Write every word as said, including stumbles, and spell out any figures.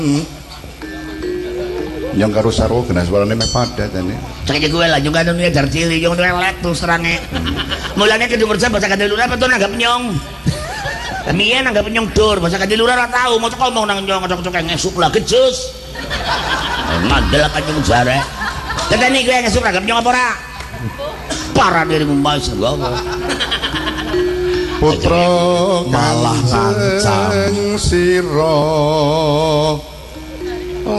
Yang karo sarwa kena suarane meh padha jane. Saiki kowe lah yo kan jar cilik yo elek terus terange. Mulane kudu kerja bahasa Kandilura apa to nanggap nyong. Kamian nanggap nyong dur bahasa Kandilura ora tau mau ngomong nang nyong cocok ngesuk lah gejus. Mandel kan nyong jare. Dadane kowe ngesuk nanggap nyong apa ora? Parah dirimu mas gua. Putra malah ngancam sira